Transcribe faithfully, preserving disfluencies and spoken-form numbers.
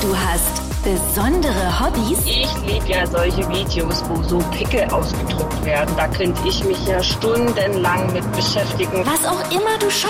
Du hast besondere Hobbys? Ich liebe ja solche Videos, wo so Pickel ausgedruckt werden. Da könnte ich mich ja stundenlang mit beschäftigen. Was auch immer du schon